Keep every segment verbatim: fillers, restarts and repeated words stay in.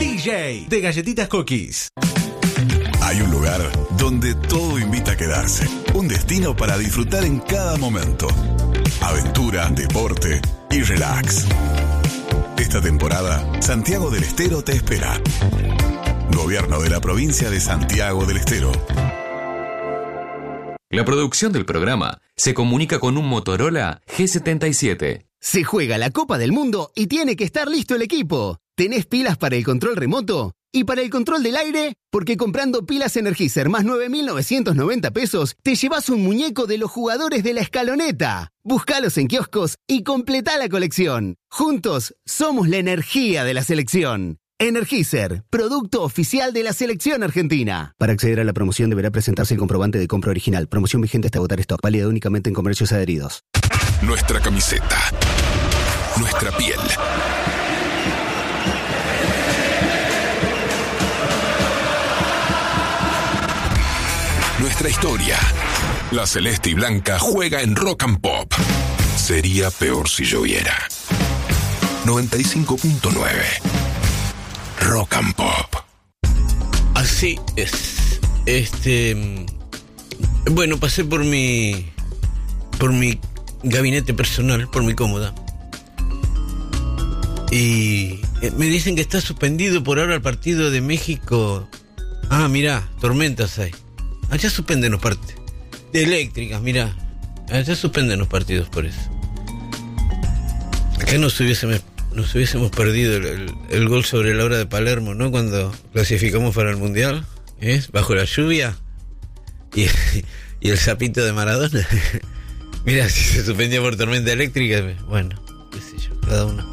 D J de Galletitas Cookies. Hay un lugar donde todo invita a quedarse. Un destino para disfrutar en cada momento. Aventura, deporte y relax. Esta temporada, Santiago del Estero te espera. Gobierno de la provincia de Santiago del Estero. La producción del programa se comunica con un Motorola G setenta y siete. Se juega la Copa del Mundo y tiene que estar listo el equipo. ¿Tenés pilas para el control remoto? ¿Y para el control del aire? Porque comprando pilas Energizer más nueve mil novecientos noventa pesos, te llevas un muñeco de los jugadores de la escaloneta. Búscalos en kioscos y completá la colección. Juntos, somos la energía de la selección. Energizer, producto oficial de la selección argentina. Para acceder a la promoción deberá presentarse el comprobante de compra original. Promoción vigente hasta agotar stock. Válida únicamente en comercios adheridos. Nuestra camiseta. Nuestra piel. Nuestra historia. La celeste y blanca juega en Rock and Pop. Sería peor si lloviera. noventa y cinco punto nueve. Rock and Pop. Así es. Este. Bueno, pasé por mi. Por mi gabinete personal, por mi cómoda. Y me dicen que está suspendido por ahora el partido de México. Ah, mirá, tormentas hay. Allá suspenden los partidos. De eléctricas, mirá. Allá suspenden los partidos por eso. Acá nos hubiésemos, nos hubiésemos perdido el, el, el gol sobre la hora de Palermo, ¿no? Cuando clasificamos para el Mundial, ¿eh? Bajo la lluvia. Y, y el sapito de Maradona. Mirá, si se suspendía por tormenta eléctrica. Bueno, qué sé yo, cada uno.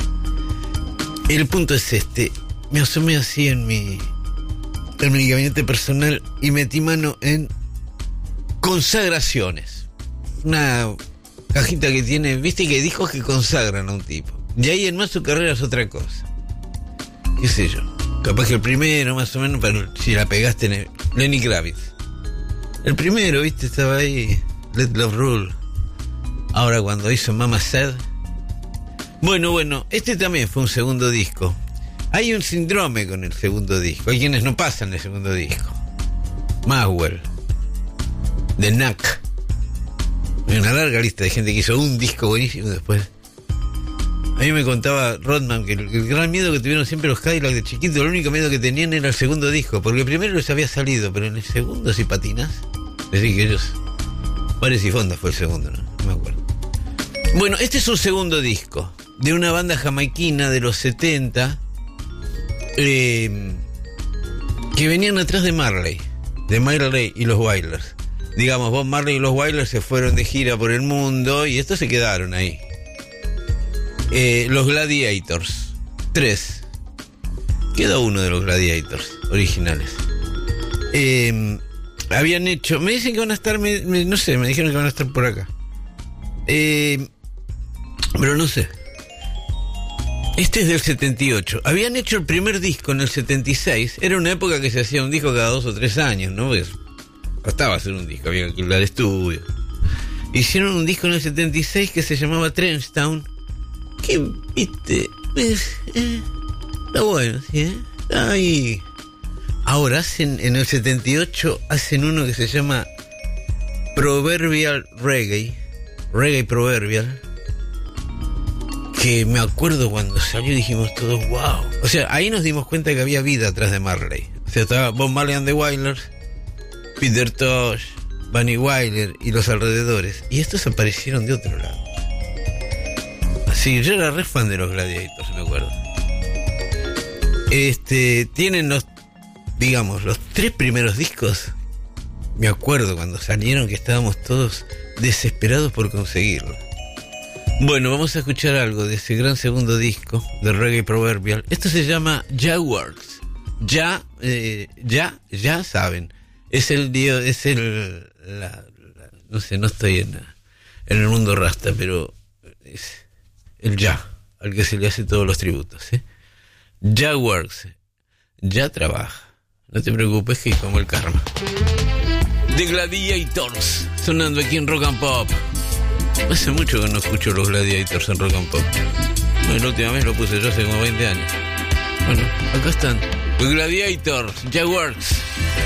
El punto es este. Me asomé así en mi... en mi gabinete personal y metí mano en consagraciones. Una cajita que tiene, viste que discos que consagran a un tipo. Y ahí en más su carrera es otra cosa. Qué sé yo. Capaz que el primero, más o menos, pero si la pegaste en el, Lenny Kravitz. El primero, viste, estaba ahí. Let Love Rule. Ahora cuando hizo Mama Said. Bueno, bueno, este también fue un segundo disco. Hay un síndrome con el segundo disco. Hay quienes no pasan el segundo disco. Maswell, The Knack. Hay una larga lista de gente que hizo un disco buenísimo después. A mí me contaba Rodman que el, el gran miedo que tuvieron siempre los Cadillacs de chiquitos, el único miedo que tenían era el segundo disco, porque el primero les había salido, pero en el segundo, si patinas, decís que ellos... Pares y Fonda fue el segundo, ¿no? No me acuerdo. Bueno, este es un segundo disco de una banda jamaiquina de los setenta... Eh, que venían atrás de Marley, de Marley y los Wailers. Digamos, Bob Marley y los Wailers se fueron de gira por el mundo y estos se quedaron ahí. Eh, los Gladiators, tres. Queda uno de los Gladiators originales. Eh, habían hecho, me dicen que van a estar, me, me, no sé, me dijeron que van a estar por acá. Eh, pero no sé. Este es del setenta y ocho. Habían hecho el primer disco en el setenta y seis. Era una época que se hacía un disco cada dos o tres años, ¿no? Pues costaba hacer un disco, había que alquilar estudio. Hicieron un disco en el setenta y seis que se llamaba Trenchtown. Que, viste, es, eh, está bueno, ¿sí? ¿Eh? Ahí. Ahora hacen, en el setenta y ocho, hacen uno que se llama Proverbial Reggae. Reggae Proverbial. Que me acuerdo cuando salió y dijimos todos, wow. O sea, ahí nos dimos cuenta que había vida atrás de Marley. O sea, estaba Bob Marley and the Wailers, Peter Tosh, Bunny Wailer y los alrededores. Y estos aparecieron de otro lado. Así, yo era re fan de los Gladiators, me acuerdo. Este, tienen los, digamos, los tres primeros discos. Me acuerdo cuando salieron que estábamos todos desesperados por conseguirlo. Bueno, vamos a escuchar algo de ese gran segundo disco de Reggae Proverbial. Esto se llama Ya Works. Ya, eh, ya, ya saben. Es el dio, es el, la, la, no sé, no estoy en, en el mundo rasta, pero es el ya, al que se le hace todos los tributos, ¿eh? Ya Works. Ya trabaja. No te preocupes que es como el karma. The Gladiators, sonando aquí en Rock and Pop. Hace mucho que no escucho los Gladiators en Rock and Pop. La última vez lo puse yo hace como veinte años. Bueno, acá están. The Gladiators, Jaguars.